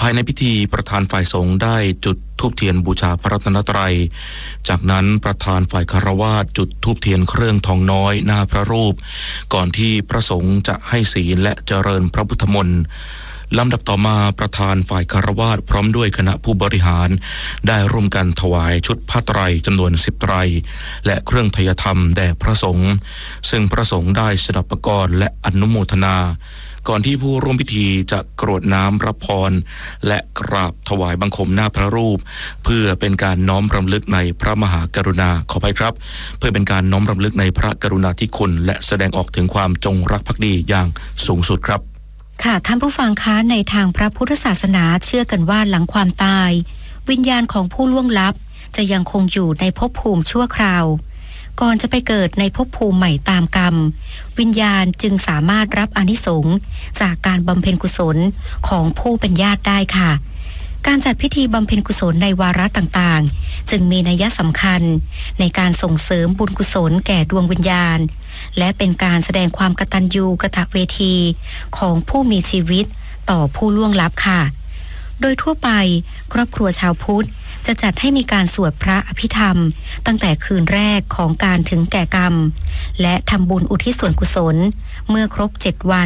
ภายในพิธีประธานฝ่ายสงฆ์ได้จุดธูปเทียนบูชาพระรัตนตรัยจากนั้นประธานฝ่ายคฤหัสถ์จุดธูปเทียนเครื่องทองน้อยหน้าพระรูปก่อนที่พระสงฆ์จะให้ศีลและเจริญพระพุทธมนต์ลำดับต่อมาประธานฝ่ายคฤหัสถ์พร้อมด้วยคณะผู้บริหารได้ร่วมกันถวายชุดผ้าไตรจำนวน10 ไตรและเครื่องไทยธรรมแด่พระสงฆ์ซึ่งพระสงฆ์ได้สดับประกรณ์และอนุโมทนาก่อนที่ผู้ร่วมพิธีจะกรวดน้ำรับพรและกราบถวายบังคมหน้าพระรูปเพื่อเป็นการน้อมรำลึกในพระมหากรุณาขออภัยครับเพื่อเป็นการน้อมรำลึกในพระกรุณาธิคุณและแสดงออกถึงความจงรักภักดีอย่างสูงสุดครับค่ะท่านผู้ฟังคะในทางพระพุทธศาสนาเชื่อกันว่าหลังความตายวิญญาณของผู้ล่วงลับจะยังคงอยู่ในภพภูมิชั่วคราวก่อนจะไปเกิดในภพภูมิใหม่ตามกรรมวิญญาณจึงสามารถรับอานิสงส์จากการบำเพ็ญกุศลของผู้เป็นญาติได้ค่ะการจัดพิธีบำเพ็ญกุศลในวาระต่างๆจึงมีนัยสำคัญในการส่งเสริมบุญกุศลแก่ดวงวิญญาณและเป็นการแสดงความกตัญญูกตเวทีของผู้มีชีวิตต่อผู้ล่วงลับค่ะโดยทั่วไปครอบครัวชาวพุทธจะจัดให้มีการสวดพระอภิธรรมตั้งแต่คืนแรกของการถึงแก่กรรมและทำบุญอุทิศส่วนกุศลเมื่อครบ7 วัน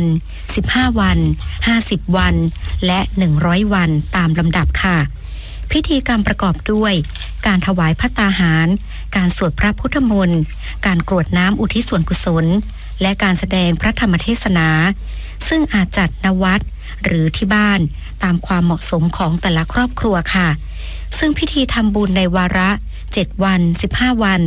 15 วัน50 วันและ100 วันตามลำดับค่ะพิธีกรรมประกอบด้วยการถวายภัตตาหารการสวดพระพุทธมนต์การกรวดน้ำอุทิศส่วนกุศลและการแสดงพระธรรมเทศนาซึ่งอาจจัดณวัดหรือที่บ้านตามความเหมาะสมของแต่ละครอบครัวค่ะซึ่งพิธีทำบุญในวาระ7 วัน15 วัน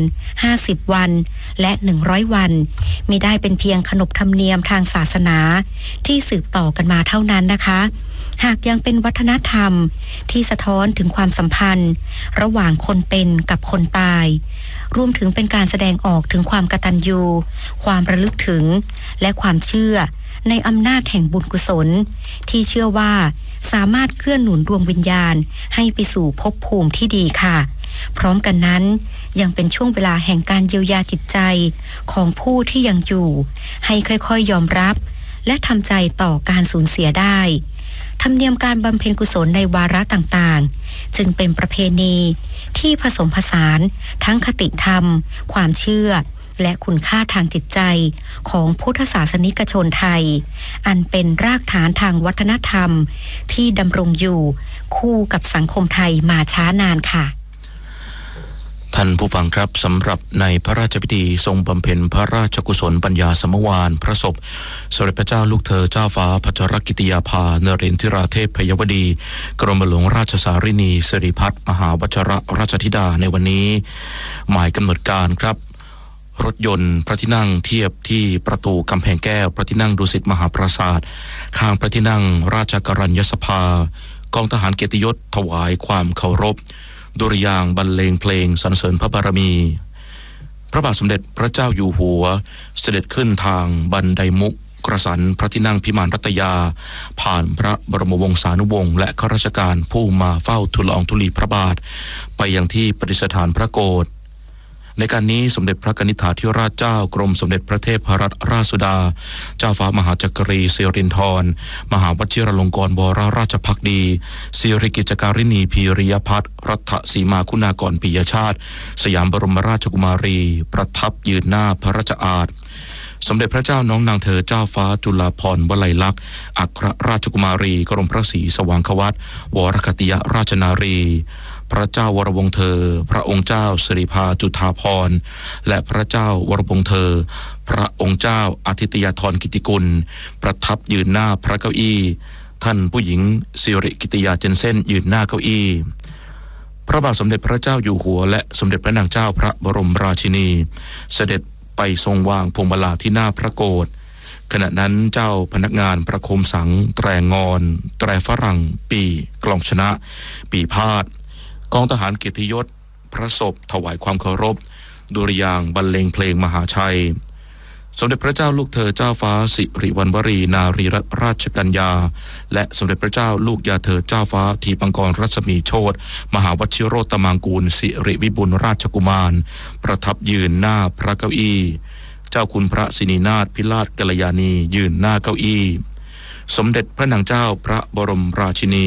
50 วันและ100 วันมิได้เป็นเพียงขนบธรรมเนียมทางศาสนาที่สืบต่อกันมาเท่านั้นนะคะหากยังเป็นวัฒนธรรมที่สะท้อนถึงความสัมพันธ์ระหว่างคนเป็นกับคนตายรวมถึงเป็นการแสดงออกถึงความกตัญญูความระลึกถึงและความเชื่อในอำนาจแห่งบุญกุศลที่เชื่อว่าสามารถเกื้อหนุนดวงวิญญาณให้ไปสู่ภพภูมิที่ดีค่ะพร้อมกันนั้นยังเป็นช่วงเวลาแห่งการเยียวยาจิตใจของผู้ที่ยังอยู่ให้ค่อยๆยอมรับและทำใจต่อการสูญเสียได้ธรรมเนียมการบำเพ็ญกุศลในวาระต่างๆจึงเป็นประเพณีที่ผสมผสานทั้งคติธรรมความเชื่อและคุณค่าทางจิตใจของพุทธศาสนิกชนไทยอันเป็นรากฐานทางวัฒนธรรมที่ดำรงอยู่คู่กับสังคมไทยมาช้านานค่ะท่านผู้ฟังครับสำหรับในพระราชพิธีทรงบำเพ็ญพระราชกุศลปัญญาสมวานพระศพสมเด็จพระเจ้าลูกเธอเจ้าฟ้าพัชรกิติยาภานเรนทิราเทพพยวดีกรมหลวงราชสารินีสิริพัฒน์มหาวชรราชธิดาในวันนี้หมายกำหนดการครับรถยนต์พระที่นั่งเทียบที่ประตูกำแพงแก้วพระที่นั่งดุสิตมหาปราสาทข้างพระที่นั่งราชกรัญยสภากองทหารเกียรติยศถวายความเคารพดุริยางค์บรรเลงเพลงสรรเสริญพระบารมีพระบาทสมเด็จพระเจ้าอยู่หัวเสด็จขึ้นทางบันไดมุกกระสันพระที่นั่งพิมานรัตยาผ่านพระบรมวงศานุวงศ์และข้าราชการผู้มาเฝ้าทูลละอองธุลีพระบาทไปยังที่ประดิษฐานพระโกฐในการนี้สมเด็จพระกนิษฐาธิราชเจ้ากรมสมเด็จพระเทพรัตนราชสุดาเจ้าฟ้ามหาจักรีสิรินธรมหาวชิรลงกรณ์บวรราชภักดีสิริกิจการิณีพีริยพัฒน์รัตสีมาคุณากรปิยชาติสยามบรมราชกุมารีประทับยืนหน้าพระราชอาณาสมเด็จพระเจ้าน้องนางเธอเจ้าฟ้าจุฬาภรณ์วลัยลักษณ์อัครราชกุมารีกรมพระศรีสว่างควัตวรคติยราชนารีพระเจ้าวรวงศ์เธอพระองค์เจ้าสิริภาจุฑาภรณ์และพระเจ้าวรวงศ์เธอพระองค์เจ้าอาทิตยธรกิติกุลประทับยืนหน้าพระเก้าอี้ท่านผู้หญิงสิริกิติยาเจนเซ่นยืนหน้าเก้าอี้พระบาทสมเด็จพระเจ้าอยู่หัวและสมเด็จพระนางเจ้าพระบรมราชินีเสด็จไปทรงวางพวงมาลาที่หน้าพระโกฐขณะนั้นเจ้าพนักงานประโคมสังแตรงอนแตรฝรั่งปีกลองชนะปีพาดกองทหารเกียรติยศพระศพถวายความเคารพดุริยางค์บรรเลงเพลงมหาชัยสมเด็จพระเจ้าลูกเธอเจ้าฟ้าสิริวัณวรีนารีรัตนราชกัญญาและสมเด็จพระเจ้าลูกยาเธอเจ้าฟ้าทีปังกรรัศมีโชติมหาวชิโรตมังกูลสิริวิบุลราชกุมารประทับยืนหน้าพระเก้าอี้เจ้าคุณพระสินีนาถพิราชกัลยาณียืนหน้าเก้าอี้สมเด็จพระนางเจ้าพระบรมราชินี